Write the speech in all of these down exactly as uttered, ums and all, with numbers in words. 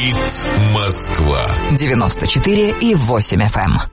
Говорит Москва. девяносто четыре и восемь эф эм.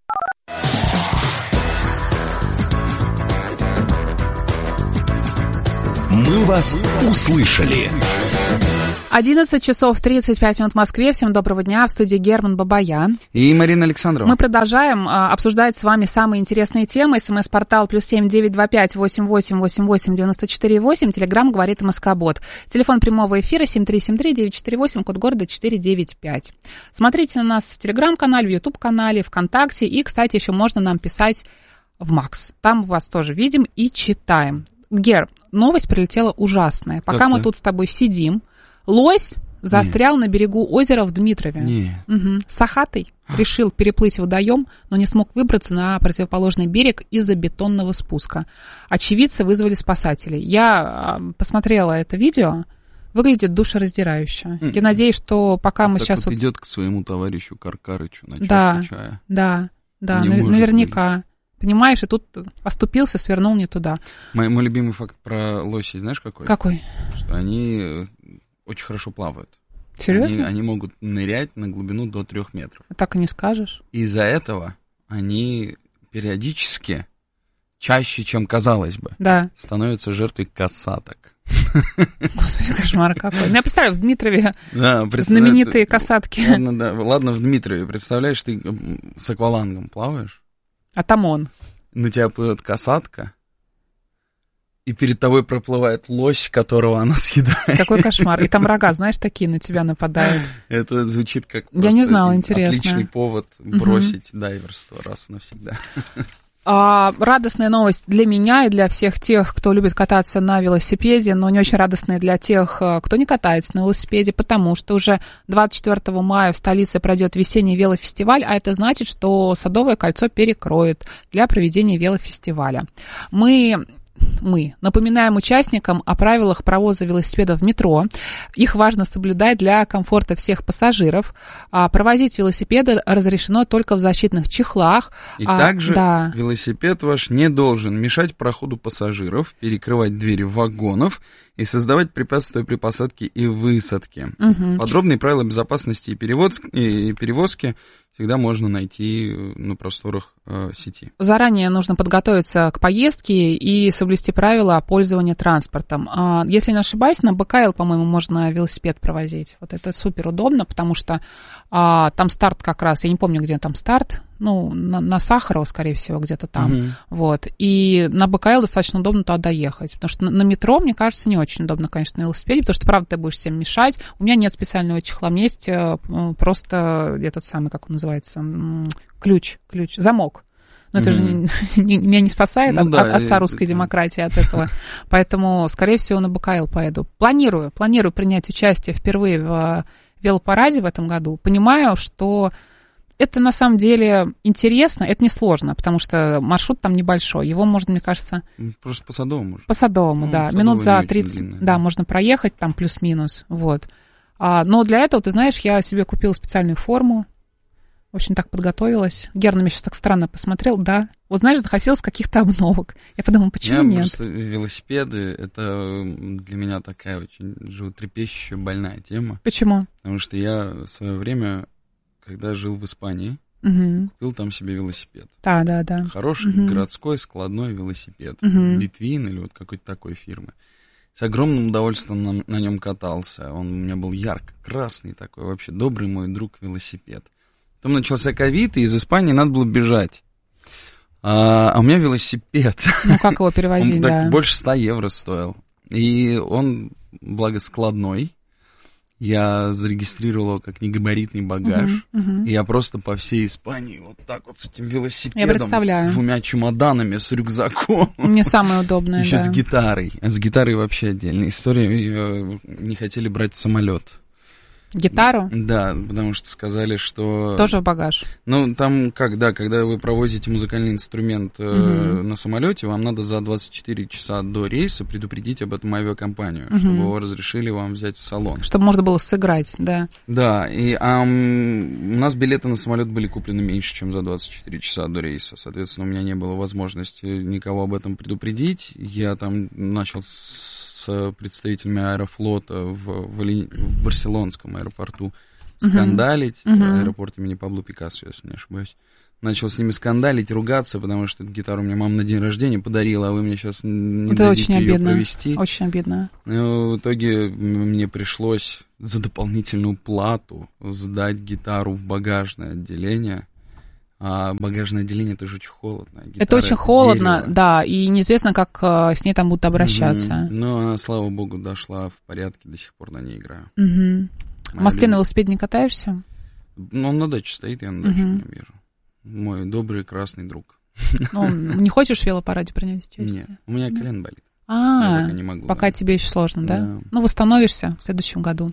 Мы вас услышали. одиннадцать часов тридцать пять минут в Москве. Всем доброго дня. В студии Герман Бабаян. И Марина Александрова. Мы продолжаем а, обсуждать с вами самые интересные темы. СМС-портал плюс семь девять два пять восемь восемь восемь восемь девяносто четыре восемь. Телеграм говорит МСК-бот. Телефон прямого эфира семь три семь три девять четыре восемь, код города четыре девять пять. Смотрите на нас в Телеграм-канале, в Ютуб-канале, ВКонтакте. И, кстати, еще можно нам писать в Макс. Там вас тоже видим и читаем. Гер, новость прилетела ужасная. Пока Как мы ты? тут с тобой сидим, лось застрял Нет. на берегу озера в Дмитрове. Нет. Угу. Сахатый решил переплыть водоем, но не смог выбраться на противоположный берег из-за бетонного спуска. Очевидцы вызвали спасателей. Я посмотрела это видео. Выглядит душераздирающе. Mm-hmm. Я надеюсь, что пока вот мы так сейчас... вот идет к своему товарищу Каркарычу на чашку да, чая. Да, да, Не нав- наверняка. вылезть. Понимаешь, и тут оступился, свернул не туда. Мой, мой любимый факт про лосей, знаешь какой? Какой? Что они очень хорошо плавают. Серьезно? Они, они могут нырять на глубину до трех метров. Так и не скажешь. Из-за этого они периодически, чаще, чем казалось бы, да. становятся жертвой касаток. Господи, кошмар какой. Я представляю, в Дмитрове да, знаменитые касатки. Ладно, да, ладно, в Дмитрове. Представляешь, ты с аквалангом плаваешь? А там он. На тебя плывет касатка, и перед тобой проплывает лось, которого она съедает. Какой кошмар. И там рога, знаешь, такие на тебя нападают. Это звучит как Я не знала, интересно. Отличный повод бросить угу. дайверство раз и навсегда. А, радостная новость для меня и для всех тех, кто любит кататься на велосипеде, но не очень радостная для тех, кто не катается на велосипеде, потому что уже двадцать четвёртого мая в столице пройдет весенний велофестиваль, а это значит, что Садовое кольцо перекроют для проведения велофестиваля. Мы... Мы напоминаем участникам о правилах провоза велосипедов в метро. Их важно соблюдать для комфорта всех пассажиров. А провозить велосипеды разрешено только в защитных чехлах. И а, также да. велосипед ваш не должен мешать проходу пассажиров, перекрывать двери вагонов и создавать препятствия при посадке и высадке. Угу. Подробные правила безопасности и, перевоз... и перевозки всегда можно найти на просторах э, сети. Заранее нужно подготовиться к поездке и соблюсти правила пользования транспортом. А, если не ошибаюсь, на БКЛ, по-моему, можно велосипед провозить. Вот это супер удобно, потому что а, там старт как раз, я не помню, где там старт, ну, на, на Сахарова, скорее всего, где-то там. Mm-hmm. Вот. И на БКЛ достаточно удобно туда доехать. Потому что на, на метро, мне кажется, не очень удобно, конечно, на велосипеде, потому что, правда, ты будешь всем мешать. У меня нет специального чехла, у меня есть просто этот самый, как он называется, ключ, ключ, замок. Но mm-hmm. это же не, не, меня не спасает ну, от, да, от отца русской это... демократии от этого. Поэтому, скорее всего, на БКЛ поеду. Планирую, планирую принять участие впервые в велопараде в этом году. Понимаю, что это на самом деле интересно, это несложно, потому что маршрут там небольшой. Его можно, мне кажется... Просто по Садовому. По Садовому, ну, да. Минут за тридцать, длинный, да, да, можно проехать там плюс-минус, вот. А, но для этого, ты знаешь, я себе купила специальную форму. В общем, так подготовилась. Гер на меня сейчас так странно посмотрел, да. Вот, знаешь, захотелось каких-то обновок. Я подумала, почему я нет? Просто велосипеды, это для меня такая очень животрепещущая, больная тема. Почему? Потому что я в свое время... Когда жил в Испании, угу. купил там себе велосипед. Да, да, да. Хороший угу. городской складной велосипед. Угу. Литвин или вот какой-то такой фирмы. С огромным удовольствием на, на нем катался. Он у меня был ярко-красный такой, вообще добрый мой друг велосипед. Потом начался ковид, и из Испании надо было бежать. А, а у меня велосипед. Ну, как его перевозить, он да. Так, больше ста евро стоил. И он, благо, складной. Я зарегистрировал его как негабаритный багаж. Uh-huh, uh-huh. И я просто по всей Испании вот так вот с этим велосипедом, с двумя чемоданами, с рюкзаком. Мне самое удобное, Еще да. с гитарой. А с гитарой вообще отдельная история. Не хотели брать самолет. Гитару? Да, потому что сказали, что... Тоже в багаж? Ну, там как, да, когда вы провозите музыкальный инструмент угу. э, на самолете, вам надо за двадцать четыре часа до рейса предупредить об этом авиакомпанию, угу. чтобы его разрешили вам взять в салон. Чтобы можно было сыграть, да. Да, и а, у нас билеты на самолет были куплены меньше, чем за двадцать четыре часа до рейса. Соответственно, у меня не было возможности никого об этом предупредить. Я там начал с представителями Аэрофлота в, в, в Барселонском аэропорту скандалить. Uh-huh. Аэропорт имени Пабло Пикассо, если не ошибаюсь. Начал с ними скандалить, ругаться, потому что эту гитару мне мама на день рождения подарила, а вы мне сейчас не Это дадите очень ее обидно. провести. Очень обидно. Ну, в итоге мне пришлось за дополнительную плату сдать гитару в багажное отделение. А багажное отделение — это же очень холодно. Гитара — это очень холодно, дерево. Да, и неизвестно, как с ней там будут обращаться. Mm-hmm. Но она, слава богу, дошла в порядке, до сих пор на ней играю. Mm-hmm. В Москве любимая. на велосипеде не катаешься? Ну, он на даче стоит, я на даче Mm-hmm. не езжу. Мой добрый красный друг. Ну, не хочешь в велопараде принять участие? Нет, у меня колено болит. А, я пока не могу. пока да. тебе еще сложно, да? Да. Ну, восстановишься в следующем году.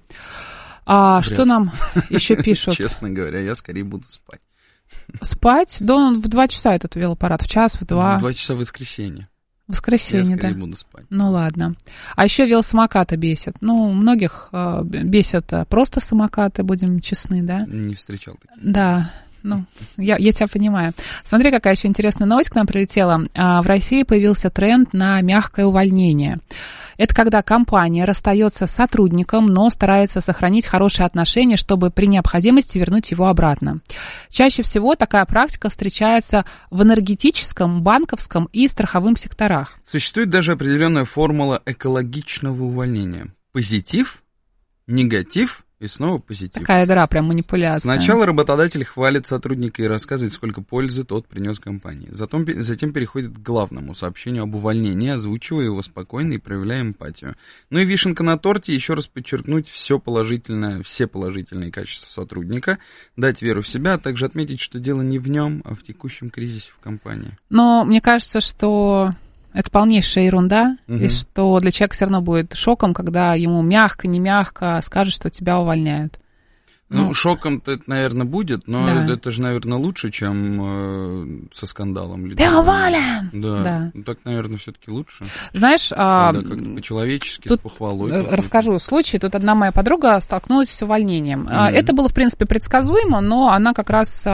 А что нам еще пишут? Честно говоря, я скорее буду спать. Спать? Да, он в два часа этот велопарад, в час, в два. В два часа в воскресенье. Воскресенье, я скорее да. буду спать. Ну, ладно. А еще велосамокаты бесит. Ну, многих э, бесят просто самокаты, будем честны, да? Не встречал таких. Да. Ну, я, я тебя понимаю. Смотри, какая еще интересная новость к нам прилетела. В России появился тренд на мягкое увольнение. Это когда компания расстается с сотрудником, но старается сохранить хорошие отношения, чтобы при необходимости вернуть его обратно. Чаще всего такая практика встречается в энергетическом, банковском и страховом секторах. Существует даже определенная формула экологичного увольнения. Позитив, негатив и снова позитив. Такая игра, прям манипуляция. Сначала работодатель хвалит сотрудника и рассказывает, сколько пользы тот принес компании. Затем, затем переходит к главному сообщению об увольнении, озвучивая его спокойно и проявляя эмпатию. Ну и вишенка на торте, еще раз подчеркнуть все положительное, все положительные качества сотрудника, дать веру в себя, а также отметить, что дело не в нем, а в текущем кризисе в компании. Но мне кажется, что это полнейшая ерунда, угу. и что для человека все равно будет шоком, когда ему мягко, не мягко скажут, что тебя увольняют. Ну, ну шоком-то это, наверное, будет, но да. это, это же, наверное, лучше, чем э, со скандалом людей. Ты уволен! Да. да. Ну, так, наверное, все-таки лучше. Знаешь, Когда как-то по-человечески, тут с похвалой. Расскажу случай. Тут одна моя подруга столкнулась с увольнением. Mm-hmm. Это было, в принципе, предсказуемо, но она как раз...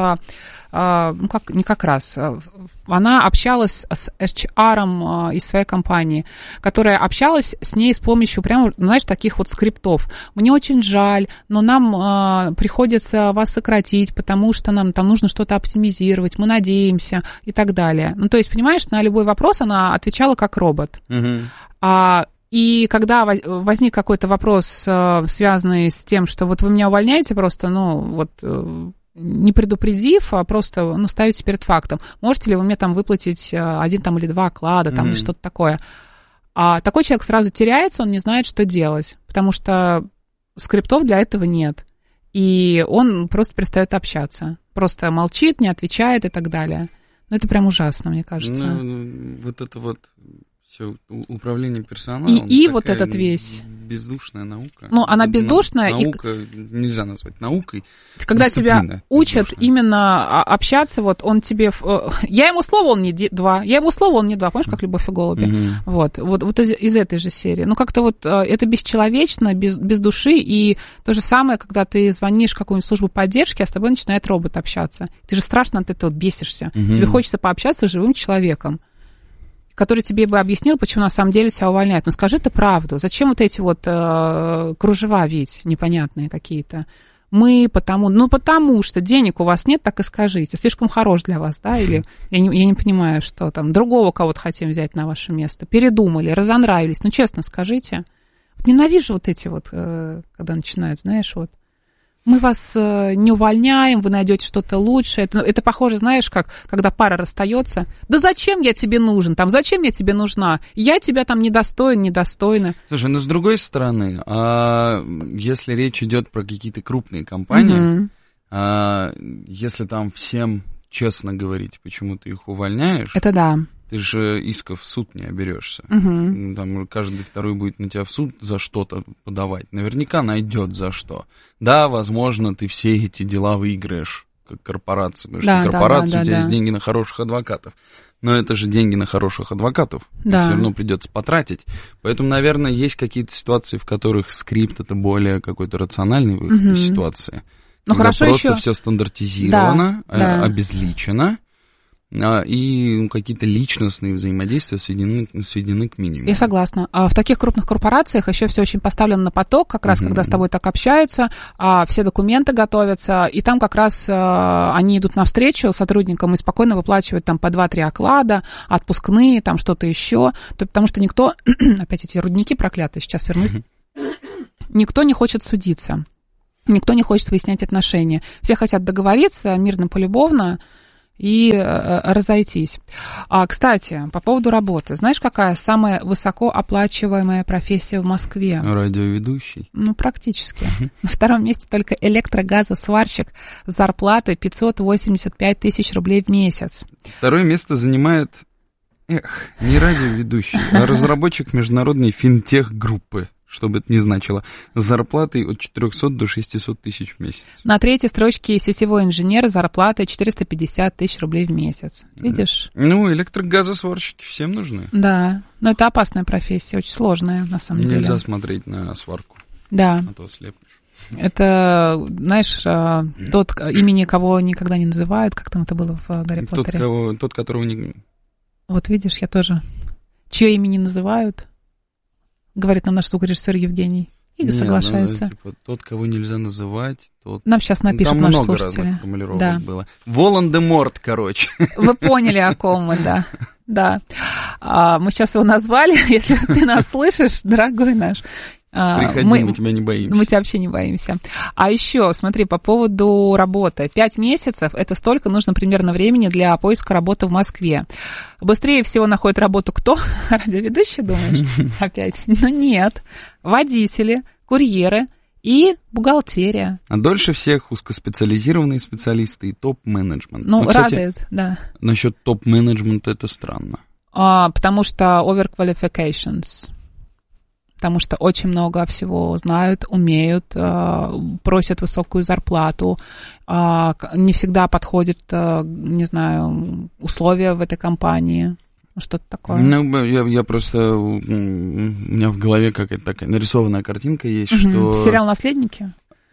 ну, как, не как раз, она общалась с эйч ар из своей компании, которая общалась с ней с помощью прямо, знаешь, таких вот скриптов. Мне очень жаль, но нам э, приходится вас сократить, потому что нам там нужно что-то оптимизировать, мы надеемся и так далее. Ну, то есть, понимаешь, на любой вопрос она отвечала как робот. Mm-hmm. А И когда возник какой-то вопрос, связанный с тем, что вот вы меня увольняете просто, ну, вот... не предупредив, а просто, ну, ставите перед фактом. Можете ли вы мне там выплатить один там, или два оклада, там, mm-hmm. или что-то такое? А такой человек сразу теряется, он не знает, что делать, потому что скриптов для этого нет. И он просто перестает общаться. Просто молчит, не отвечает и так далее. Ну, это прям ужасно, мне кажется. Ну, вот это вот все управление персоналом. И, и вот этот весь... бездушная наука. Ну, она бездушная. Наука и... нельзя назвать наукой. Когда тебя учат бездушная. именно общаться, вот он тебе... Я ему слово, он не два. Я ему слово, он не два. Помнишь, как «Любовь и голуби»? Mm-hmm. Вот, вот, вот из, из этой же серии. Ну, как-то вот это бесчеловечно, без, без души. И то же самое, когда ты звонишь в какую-нибудь службу поддержки, а с тобой начинает робот общаться. Ты же страшно от этого бесишься. Mm-hmm. Тебе хочется пообщаться с живым человеком, который тебе бы объяснил, почему на самом деле тебя увольняют. Ну, скажи ты правду. Зачем вот эти вот э, кружева ведь непонятные какие-то? Мы потому... Ну, потому что денег у вас нет, так и скажите. Слишком хорош для вас, да? Или я не, я не понимаю, что там. Другого кого-то хотим взять на ваше место. Передумали, разонравились. Ну, честно скажите. Вот ненавижу вот эти вот, э, когда начинают, знаешь, вот. Мы вас э, не увольняем, вы найдете что-то лучшее. Это, это похоже, знаешь, как когда пара расстается. Да зачем я тебе нужен? Там, зачем я тебе нужна? Я тебя там недостоин, недостойна. Слушай, ну с другой стороны, а, если речь идет про какие-то крупные компании, mm-hmm. а, если там всем честно говорить, почему ты их увольняешь... Это да. Ты же исков в суд не оберешься. Угу. Там каждый второй будет на тебя в суд за что-то подавать. Наверняка найдет за что. Да, возможно, ты все эти дела выиграешь, как корпорация. Потому да, что корпорация, да, да, у тебя да, есть да. деньги на хороших адвокатов. Но это же деньги на хороших адвокатов. Да. Все равно придется потратить. Поэтому, наверное, есть какие-то ситуации, в которых скрипт это более какой-то рациональный выход угу. из ситуации. Ну, когда хорошо просто еще... все стандартизировано, да, да. обезличено. и ну, какие-то личностные взаимодействия сведены, сведены к минимуму. Я согласна. В таких крупных корпорациях еще все очень поставлено на поток, как раз, uh-huh. когда с тобой так общаются, все документы готовятся, и там как раз они идут навстречу сотрудникам и спокойно выплачивают там по два-три оклада, отпускные, там что-то еще, потому что никто, опять эти рудники проклятые, сейчас вернусь, uh-huh. никто не хочет судиться, никто не хочет выяснять отношения. Все хотят договориться мирно, полюбовно, и э, разойтись. А, кстати, по поводу работы. Знаешь, какая самая высокооплачиваемая профессия в Москве? Радиоведущий. Ну, практически. На втором месте только электрогазосварщик с зарплатой пятьсот восемьдесят пять тысяч рублей в месяц. Второе место занимает, эх, не радиоведущий, а разработчик международной финтех-группы. Что бы это ни значило, с зарплатой от четырехсот до шестисот тысяч в месяц. На третьей строчке сетевой инженер с зарплатой четыреста пятьдесят тысяч рублей в месяц. Видишь? Ну, электрогазосварщики всем нужны. Да, но это опасная профессия, очень сложная на самом Нельзя деле. Нельзя смотреть на сварку. Да. А то ослепнешь. Это, знаешь, тот, имени кого никогда не называют, как там это было в Гарри тот, Поттере? Кого, тот, которого не... Вот видишь, я тоже. Чье имя не называют? Говорит нам наш звукорежиссер Евгений. И не, соглашается. Ну, типа, тот, кого нельзя называть, тот... Нам сейчас напишут Там наши много слушатели. Разных формулировок да. было. Волан-де-Морт, короче. Вы поняли, о ком мы, да. Да. А, мы сейчас его назвали. Если ты нас слышишь, дорогой наш. Приходи, мы, мы тебя не боимся. Мы тебя вообще не боимся. А еще, смотри, по поводу работы. Пять месяцев – это столько нужно примерно времени для поиска работы в Москве. Быстрее всего находит работу кто? Радиоведущий, думаешь? Опять? Ну нет. Водители, курьеры и бухгалтерия. А дольше всех узкоспециализированные специалисты и топ-менеджмент. Ну, ну кстати, радует, да. Насчет топ-менеджмента это странно. А, потому что overqualifications. Потому что очень много всего знают, умеют, просят высокую зарплату, не всегда подходят, не знаю, условия в этой компании, что-то такое. Ну, я, я просто, у меня в голове какая-то такая нарисованная картинка есть, угу. что... Сериал «Наследники»?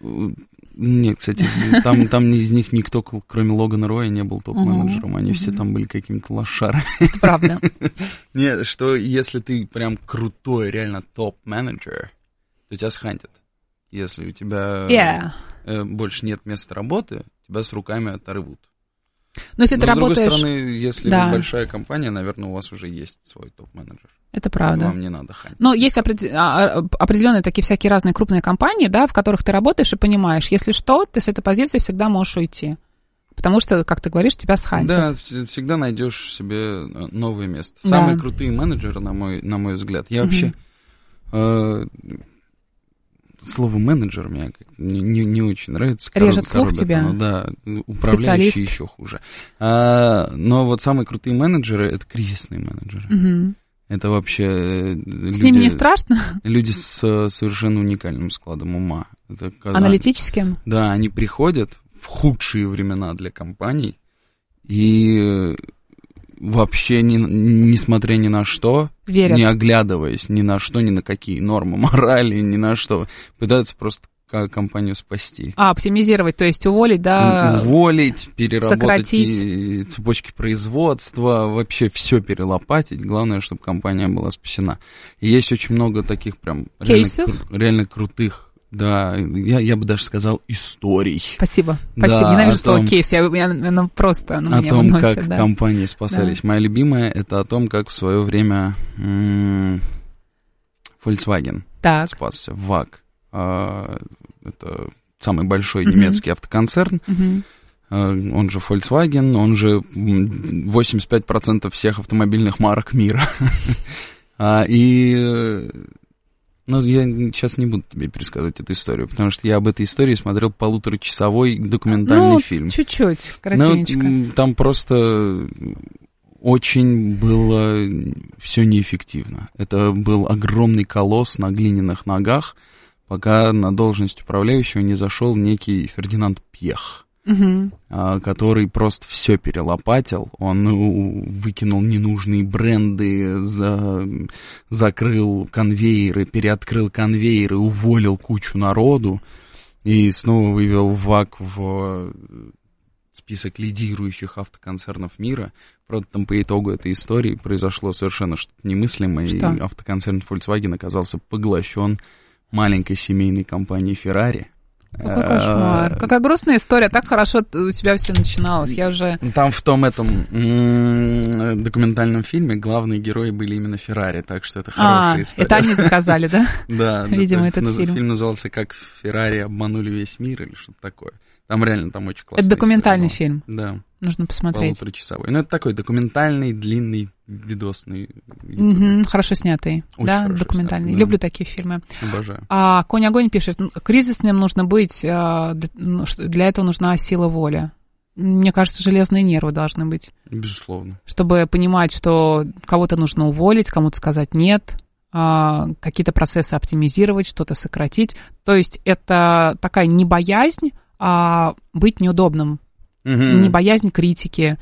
Нет, кстати, там, там из них никто, кроме Логана Роя, не был топ-менеджером. Они uh-huh. все там были какими-то лошарами. Это правда. Нет, что если ты прям крутой, реально топ-менеджер, то тебя схантят. Если у тебя yeah. больше нет места работы, тебя с руками оторвут. Но если Но, ты с работаешь... другой стороны, если да. вы большая компания, наверное, у вас уже есть свой топ-менеджер. Это правда. Вам не надо хантить. Но есть определенные такие всякие разные крупные компании, да, в которых ты работаешь и понимаешь, если что, ты с этой позиции всегда можешь уйти. Потому что, как ты говоришь, тебя схантят. Да, всегда найдешь себе новое место. Да. Самые крутые менеджеры, на мой, на мой взгляд. Я угу. вообще... Э, слово менеджер мне не, не, не очень нравится. Режет слух тебе? Ну, да, управляющий еще хуже. А, но вот самые крутые менеджеры — это кризисные менеджеры. Угу. Это вообще с люди, ними не страшно? Люди с совершенно уникальным складом ума. Это когда, аналитическим? Да, они приходят в худшие времена для компаний и вообще, не, несмотря ни на что, верят. Не оглядываясь ни на что, ни на какие нормы морали, ни на что, пытаются просто компанию спасти. А, оптимизировать, то есть уволить, да? Уволить, переработать сократить. Цепочки производства, вообще все перелопатить. Главное, чтобы компания была спасена. И есть очень много таких прям реально, реально крутых, да, я, я бы даже сказал, историй. Спасибо, спасибо. Да, Ненавижу слово том, кейс, я, я, ну, просто ну, о меня том, выносит, как да. компании спасались. Да. Моя любимая — это о том, как в свое время м- Volkswagen так. спасся, ваг. Это самый большой немецкий uh-huh. автоконцерн, uh-huh. он же Volkswagen, он же восемьдесят пять процентов всех автомобильных марок мира. И, ну, я сейчас не буду тебе пересказывать эту историю, потому что я об этой истории смотрел полуторачасовой документальный ну, фильм. Чуть-чуть, красивенечко. Ну, там просто... Очень было все неэффективно. Это был огромный колосс на глиняных ногах, пока на должность управляющего не зашел некий Фердинанд Пьех, угу. который просто все перелопатил. Он выкинул ненужные бренды, за, закрыл конвейеры, переоткрыл конвейеры, уволил кучу народу и снова вывел ВАГ в список лидирующих автоконцернов мира. Правда, там по итогу этой истории произошло совершенно что-то немыслимое, что? И автоконцерн Volkswagen оказался поглощен маленькой семейной компанией Ferrari. Какой кошмар. Какая грустная история. Так хорошо у тебя все начиналось. Я уже... Там в том этом м- документальном фильме главные герои были именно Феррари, так что это хорошая а, история. Это они заказали, да? Да. Видимо, этот фильм. Фильм назывался «Как Феррари обманули весь мир» или что-то такое. Там реально там очень классно. Это документальный фильм? Да. Нужно посмотреть. Полуторачасовой. Ну, это такой документальный, длинный, видосный. Угу, хорошо снятый. Очень да, хорошо документальный. снятый, да. Люблю такие фильмы. Обожаю. А Конь Огонь пишет, кризисным нужно быть, для этого нужна сила воли. Мне кажется, железные нервы должны быть. Безусловно. Чтобы понимать, что кого-то нужно уволить, кому-то сказать «нет», какие-то процессы оптимизировать, что-то сократить. То есть это такая не боязнь, а быть неудобным, угу. не боязнь критики.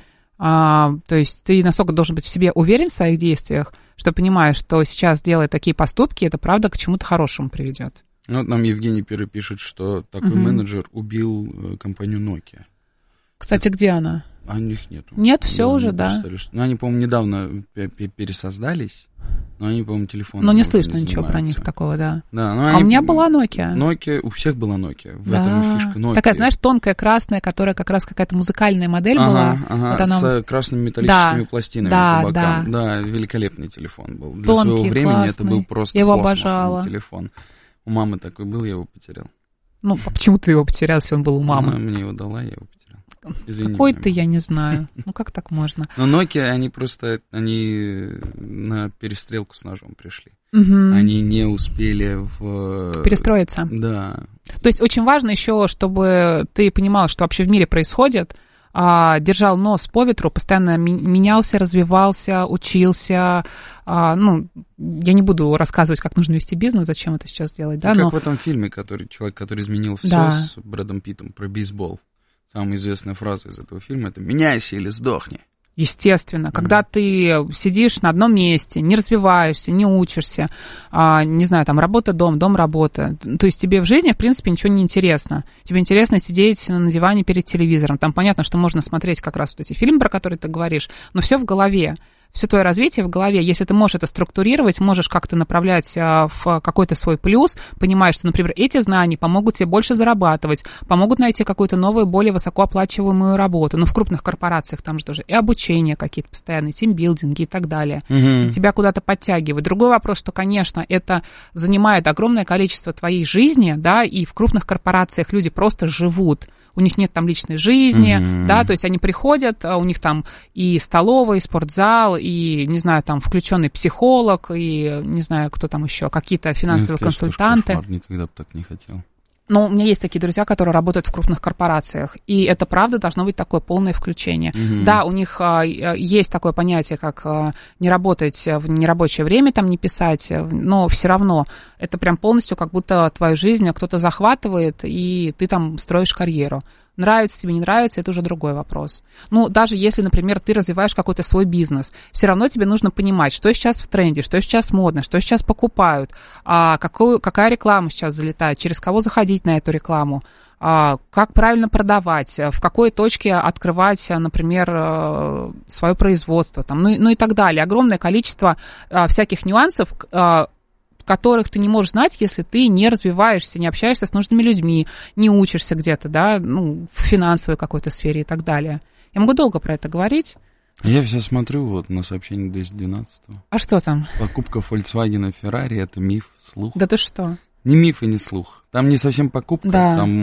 А, то есть ты настолько должен быть в себе уверен в своих действиях, что понимаешь, что сейчас делая такие поступки, это правда к чему-то хорошему приведет. Вот нам Евгений Перы пишет, что такой угу. менеджер убил компанию Nokia. Кстати, где она? А у них нету. Нет, все да, уже, да. Ну, они, по-моему, недавно пересоздались, но они, по-моему, телефон. Но не слышно не ничего про них такого, да. да но а они... у меня была Nokia. Nokia, у всех была Nokia. В да. этом фишка Nokia. Такая, знаешь, тонкая, красная, которая как раз какая-то музыкальная модель ага, была. Ага, вот она... с красными металлическими да, пластинами да, по бокам. Да. да, великолепный телефон был. Для Тонкий, своего времени классный. Это был просто я его космосный обожала. телефон. У мамы такой был, я его потерял. Ну, а почему ты его потерял, если он был у мамы? Она мне его дала, я его потерял. Извини Какой меня, ты, я не знаю. Ну, как так можно? Но Nokia, они просто, они на перестрелку с ножом пришли. Угу. Они не успели в... перестроиться. Да. То есть очень важно еще, чтобы ты понимал, что вообще в мире происходит, а, держал нос по ветру, постоянно менялся, развивался, учился. А, ну, я не буду рассказывать, как нужно вести бизнес, зачем это сейчас делать. Да, ну, но... как в этом фильме, который, человек, который изменил все, да. с Брэдом Питтом, про бейсбол. Самая известная фраза из этого фильма — это «меняйся или сдохни». Естественно, mm-hmm. когда ты сидишь на одном месте, не развиваешься, не учишься, а, не знаю, там, работа, дом, дом, работа, то есть тебе в жизни, в принципе, ничего не интересно. Тебе интересно сидеть на диване перед телевизором. Там понятно, что можно смотреть как раз вот эти фильмы, про которые ты говоришь, но все в голове. Все твое развитие в голове, если ты можешь это структурировать, можешь как-то направлять в какой-то свой плюс, понимаешь, что, например, эти знания помогут тебе больше зарабатывать, помогут найти какую-то новую, более высокооплачиваемую работу. Ну, в крупных корпорациях там же тоже и обучение какие-то постоянные, тимбилдинги и так далее. Mm-hmm. Тебя куда-то подтягивают. Другой вопрос, что, конечно, это занимает огромное количество твоей жизни, да, и в крупных корпорациях люди просто живут. У них нет там личной жизни, mm-hmm. да, то есть они приходят, у них там и столовая, и спортзал, и, не знаю, там включенный психолог, и, не знаю, кто там еще, какие-то финансовые Нет, консультанты. Кошмар, никогда бы так не хотел. Но у меня есть такие друзья, которые работают в крупных корпорациях, и это, правда, должно быть такое полное включение. Mm-hmm. Да, у них а, есть такое понятие, как а, не работать в нерабочее время, там не писать, но все равно это прям полностью как будто твою жизнь кто-то захватывает, и ты там строишь карьеру. Нравится тебе, не нравится, это уже другой вопрос. Ну, даже если, например, ты развиваешь какой-то свой бизнес, все равно тебе нужно понимать, что сейчас в тренде, что сейчас модно, что сейчас покупают, а какую, какая реклама сейчас залетает, через кого заходить на эту рекламу, а как правильно продавать, в какой точке открывать, например, свое производство, там, ну, ну и так далее. Огромное количество а, всяких нюансов, а, которых ты не можешь знать, если ты не развиваешься, не общаешься с нужными людьми, не учишься где-то, да, ну, в финансовой какой-то сфере и так далее. Я могу долго про это говорить. Я все смотрю вот на сообщение двести двенадцатого. А что там? Покупка Volkswagen Ferrari — это миф, слух. Да ты что? Не миф и не слух. Там не совсем покупка, да. там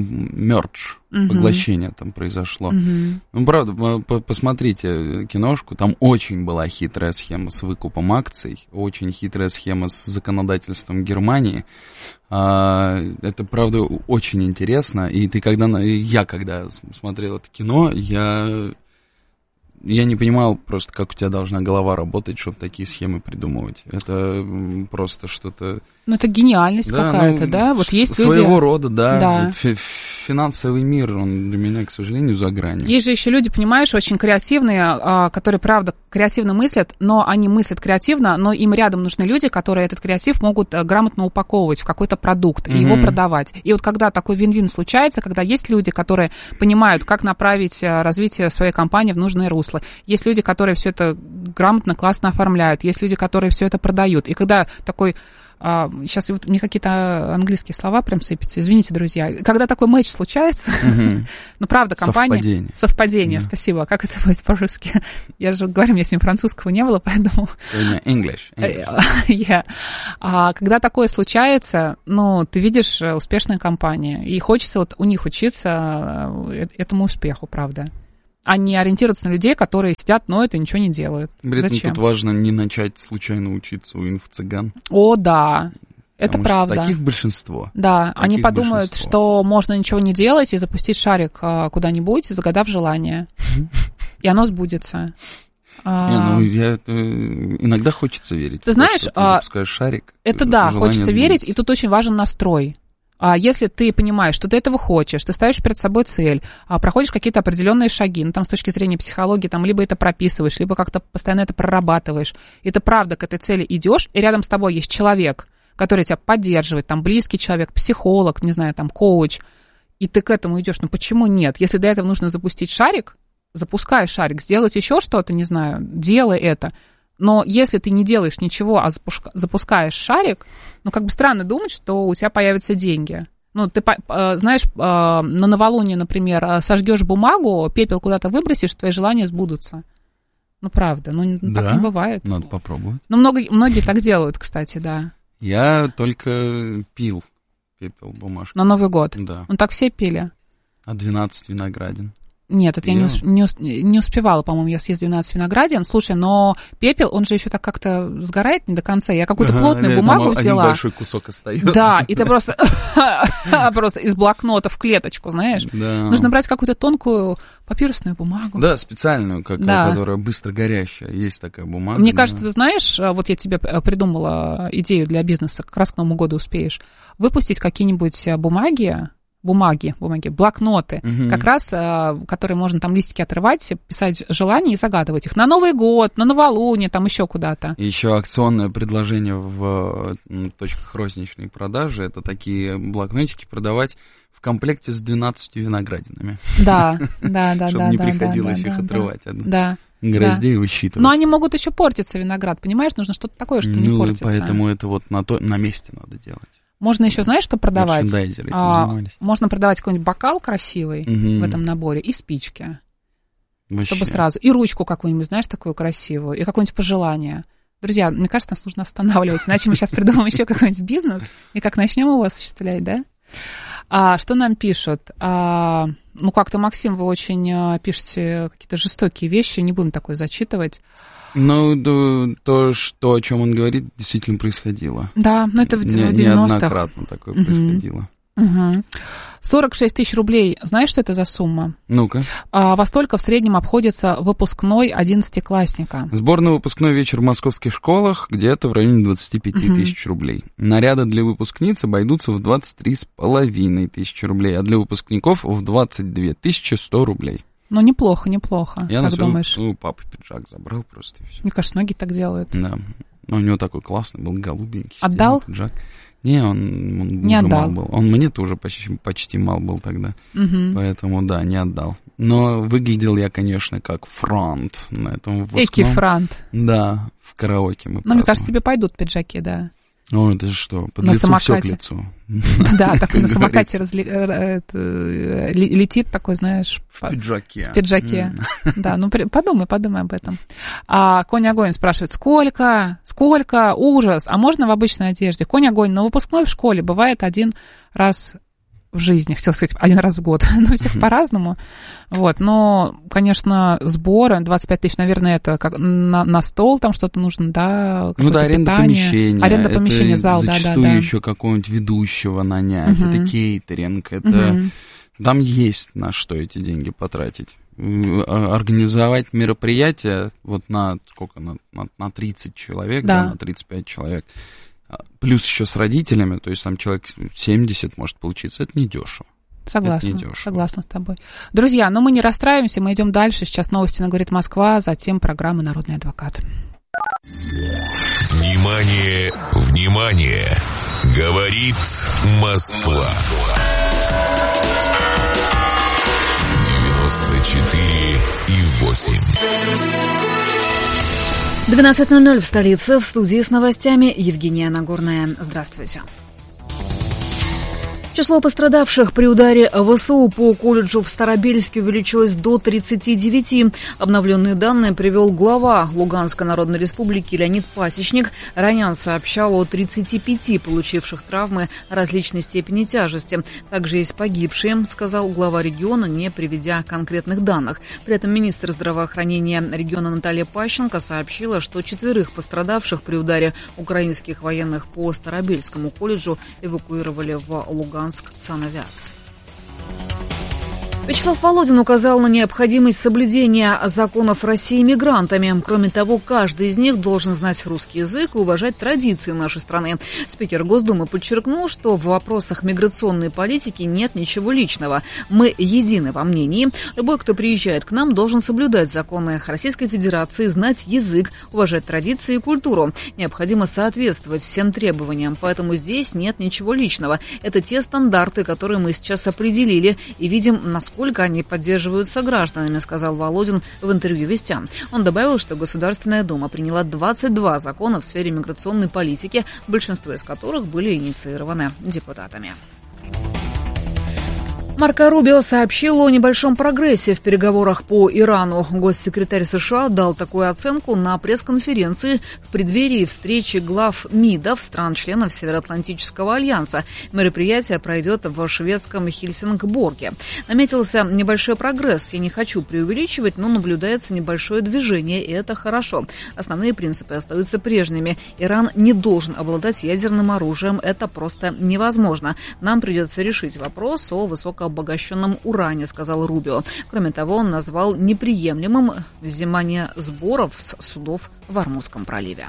мердж, угу. поглощение там произошло. Угу. Ну, правда, посмотрите киношку, там очень была хитрая схема с выкупом акций, очень хитрая схема с законодательством Германии. Это, правда, очень интересно. И ты когда, я когда смотрел это кино, я... Я не понимал просто, как у тебя должна голова работать, чтобы такие схемы придумывать. Это просто что-то Ну, это гениальность да, какая-то, ну, да? Вот есть своего люди... Своего рода, да. да. Вот фи- финансовый мир, он для меня, к сожалению, за гранью. Есть же еще люди, понимаешь, очень креативные, которые, правда, креативно мыслят, но они мыслят креативно, но им рядом нужны люди, которые этот креатив могут грамотно упаковывать в какой-то продукт и mm-hmm. его продавать. И вот когда такой вин-вин случается, когда есть люди, которые понимают, как направить развитие своей компании в нужное русло, есть люди, которые все это грамотно, классно оформляют, есть люди, которые все это продают. И когда такой... Сейчас вот мне какие-то английские слова прям сыпятся, извините, друзья. Когда такой матч случается, uh-huh. ну, правда, компания... Совпадение. Совпадение, yeah. спасибо. Как это будет по-русски? Я же говорю, у меня сегодня французского не было, поэтому... Сегодня English. English. yeah. а, когда такое случается, ну, ты видишь успешная компания, и хочется вот у них учиться этому успеху, правда. А не ориентироваться на людей, которые сидят, ноют и ничего не делают. При этом Зачем? Тут важно не начать случайно учиться у инфо-цыган. О, да, это правда. Таких большинство. Да, таких они подумают, большинство. что можно ничего не делать и запустить шарик куда-нибудь, загадав желание. И оно сбудется. Не, ну, я, это, иногда хочется верить. Ты знаешь, ты запускаешь шарик. Это да, хочется верить, и тут очень важен настрой. А если ты понимаешь, что ты этого хочешь, ты ставишь перед собой цель, проходишь какие-то определенные шаги, ну, там, с точки зрения психологии, там, либо это прописываешь, либо как-то постоянно это прорабатываешь, и ты правда к этой цели идешь, и рядом с тобой есть человек, который тебя поддерживает, там, близкий человек, психолог, не знаю, там, коуч, и ты к этому идешь, ну, почему нет? Если для этого нужно запустить шарик, запускай шарик, сделать еще что-то, не знаю, делай это. Но если ты не делаешь ничего, а запускаешь шарик, ну, как бы странно думать, что у тебя появятся деньги. Ну, ты, знаешь, на новолуние, например, сожгешь бумагу, пепел куда-то выбросишь, твои желания сбудутся. Ну, правда, ну, да? Так не бывает. Надо попробовать. Ну, много, многие так делают, кстати, да. Я только пил пепел бумажки. На Новый год? Да. Ну, так все пили. А двенадцать виноградин? Нет, это я, я не, усп- не, усп- не успевала, по-моему, я съесть двенадцать виноградин. Слушай, но пепел, он же еще так как-то сгорает не до конца. Я какую-то плотную ага, бумагу там взяла. Один большой кусок остается. Да, и ты просто, просто из блокнота в клеточку, знаешь. Да. Нужно брать какую-то тонкую папирусную бумагу. Да, специальную, как, да. которая быстро горящая. Есть такая бумага. Мне да. кажется, ты знаешь, вот я тебе придумала идею для бизнеса, как раз к Новому году успеешь, выпустить какие-нибудь бумаги, бумаги, бумаги, блокноты, угу. как раз, которые можно там листики отрывать, писать желания и загадывать их на Новый год, на новолуние, там еще куда-то. Еще акционное предложение в ну, точках розничной продажи, это такие блокнотики продавать в комплекте с двенадцатью виноградинами. Да, да, да. Чтобы да, не да, приходилось да, их да, отрывать. Да. Гроздей да. высчитывать. Но они могут еще портиться, виноград, понимаешь? Нужно что-то такое, что ну, не портится. Поэтому это вот на, то, на месте надо делать. Можно еще, знаешь, что продавать? Мерчендайзеры этим а, занимались. Можно продавать какой-нибудь бокал красивый угу. в этом наборе и спички. Вообще. Чтобы сразу. И ручку какую-нибудь, знаешь, такую красивую. И какое-нибудь пожелание. Друзья, мне кажется, нас нужно останавливать. Иначе мы сейчас придумаем еще какой-нибудь бизнес. И как начнем его осуществлять, да? А, что нам пишут? А, ну, как-то, Максим, вы очень а, пишете какие-то жестокие вещи. Не будем такое зачитывать. Ну, то, что, о чем он говорит, действительно происходило. Да, но это в девяностых. Неоднократно такое угу. происходило. Угу. сорок шесть тысяч рублей. Знаешь, что это за сумма? Ну-ка. А, во столько в среднем обходится выпускной одиннадцатиклассника. Сборный выпускной вечер в московских школах где-то в районе двадцать пять угу. тысяч рублей. Наряды для выпускниц обойдутся в двадцать три с половиной тысячи рублей, а для выпускников в двадцать две тысячи сто рублей. Ну, неплохо, неплохо. Я как на думаешь? своего, ну, папы пиджак забрал просто и все. Мне кажется, многие так делают. Да. Но у него такой классный был, голубенький. Отдал? Пиджак. Не, он, он не уже отдал. мал был. Он мне-то уже почти, почти мал был тогда. Угу. Поэтому, да, не отдал. Но выглядел я, конечно, как фронт на этом выпускном. Эки фронт. Да, в караоке мы Ну, мне кажется, тебе пойдут пиджаки, да. О, это что, под на лицо самокате. Все к лицу. Да, такой на самокате летит такой, знаешь. В пиджаке. В пиджаке, да, ну подумай, подумай об этом. А Конь Огонь спрашивает, сколько, сколько, ужас, а можно в обычной одежде? Конь Огонь, на выпускной в школе бывает один раз в жизни, хотел сказать, один раз в год, но у всех uh-huh. по-разному, вот, но, конечно, сборы, двадцать пять тысяч, наверное, это как на, на стол там что-то нужно, да, ну да, аренда питание, помещения, аренда помещения, это зал, да, да, зачастую да. еще какого-нибудь ведущего нанять, uh-huh. это кейтеринг, это, uh-huh. там есть на что эти деньги потратить. Организовать мероприятие вот на сколько, на, на, на тридцать человек, да. Да, на тридцать пять человек, плюс еще с родителями, то есть там человек семьдесят может получиться, это недешево. Согласна, согласна с тобой. Друзья, но мы не расстраиваемся, мы идем дальше. Сейчас новости на «Говорит Москва», затем программа «Народный адвокат». Внимание, внимание! Говорит Москва. девяносто четыре и восемь. двенадцать ноль ноль в столице. В студии с новостями Евгения Нагорная. Здравствуйте. Число пострадавших при ударе ВСУ по колледжу в Старобельске увеличилось до тридцати девяти. Обновленные данные привел глава Луганской Народной Республики Леонид Пасечник. Ранее он сообщал о тридцати пяти получивших травмы различной степени тяжести. Также есть погибшие, сказал глава региона, не приведя конкретных данных. При этом министр здравоохранения региона Наталья Пащенко сообщила, что четверых пострадавших при ударе украинских военных по Старобельскому колледжу эвакуировали в Луганск. Санавиации. Вячеслав Володин указал на необходимость соблюдения законов России мигрантами. Кроме того, каждый из них должен знать русский язык и уважать традиции нашей страны. Спикер Госдумы подчеркнул, что в вопросах миграционной политики нет ничего личного. Мы едины во мнении. Любой, кто приезжает к нам, должен соблюдать законы Российской Федерации, знать язык, уважать традиции и культуру. Необходимо соответствовать всем требованиям, поэтому здесь нет ничего личного. Это те стандарты, которые мы сейчас определили и видим, насколько Сколько они поддерживаются гражданами, сказал Володин в интервью «Вестям». Он добавил, что Государственная Дума приняла двадцать два закона в сфере миграционной политики, большинство из которых были инициированы депутатами. Марко Рубио сообщил о небольшом прогрессе в переговорах по Ирану. Госсекретарь США дал такую оценку на пресс-конференции в преддверии встречи глав МИДов стран-членов Североатлантического альянса. Мероприятие пройдет в шведском Хельсингборге. Наметился небольшой прогресс. Я не хочу преувеличивать, но наблюдается небольшое движение, и это хорошо. Основные принципы остаются прежними. Иран не должен обладать ядерным оружием. Это просто невозможно. Нам придется решить вопрос о высоком обогащенном уране, сказал Рубио. Кроме того, он назвал неприемлемым взимание сборов с судов в Ормузском проливе.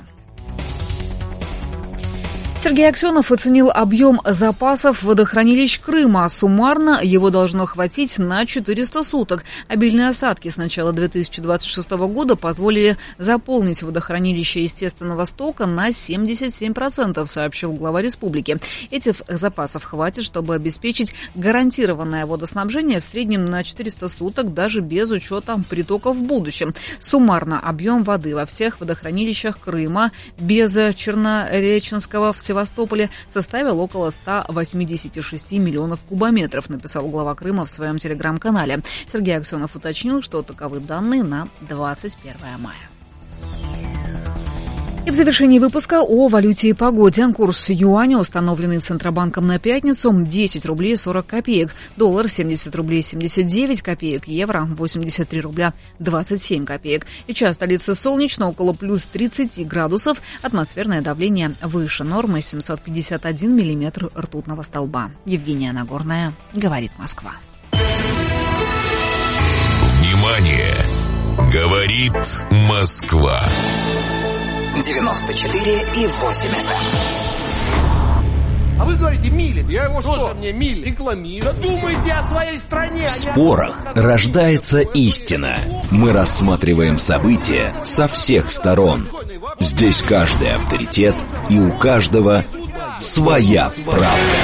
Сергей Аксенов оценил объем запасов водохранилищ Крыма. Суммарно его должно хватить на четыреста суток. Обильные осадки с начала две тысячи двадцать шестого года позволили заполнить водохранилище естественного стока на семьдесят семь процентов, сообщил глава республики. Этих запасов хватит, чтобы обеспечить гарантированное водоснабжение в среднем на четыреста суток, даже без учета притоков в будущем. Суммарно объем воды во всех водохранилищах Крыма без Чернореченского в Севастополе составил около ста восьмидесяти шести миллионов кубометров, написал глава Крыма в своем телеграм-канале. Сергей Аксенов уточнил, что таковы данные на двадцать первое мая. И в завершении выпуска о валюте и погоде. Курс юаня, установленный Центробанком на пятницу, десять рублей сорок копеек. Доллар семьдесят рублей семьдесят девять копеек. Евро восемьдесят три рубля двадцать семь копеек. Сейчас столица солнечно, около плюс тридцати градусов. Атмосферное давление выше нормы, семьсот пятьдесят один миллиметр ртутного столба. Евгения Нагорная, говорит Москва. Внимание! Говорит Москва. девяносто четыре и восемь эф эм. А вы говорите, Милин. Я его что? Мне Милин рекламирую. Да думайте о своей стране. В спорах рождается истина. Мы рассматриваем события со всех сторон. Здесь каждый авторитет, и у каждого своя правда.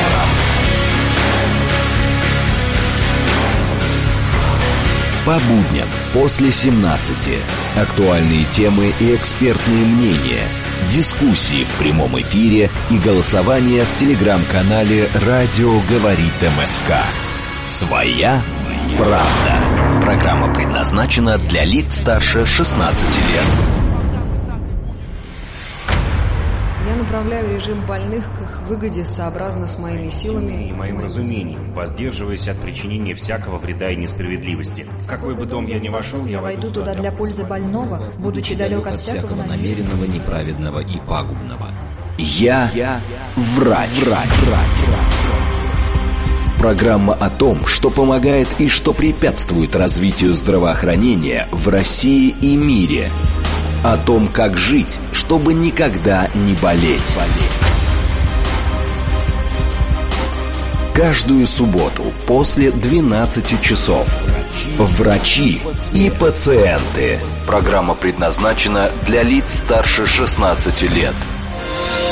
По будням после семнадцати. Актуальные темы и экспертные мнения. Дискуссии в прямом эфире и голосование в телеграм-канале «Радио говорит МСК». Своя правда. Программа предназначена для лиц старше шестнадцати лет. Я направляю режим больных к их выгоде сообразно с моими силами и моим разумением, воздерживаясь от причинения всякого вреда и несправедливости. В какой бы дом я ни вошел, я войду туда для пользы больного, будучи далек от всякого намеренного, неправедного и пагубного. Я, я врач. врач. Программа о том, что помогает и что препятствует развитию здравоохранения в России и мире. О том, как жить, чтобы никогда не болеть. Каждую субботу после двенадцати часов. Врачи и пациенты. Программа предназначена для лиц старше шестнадцати лет.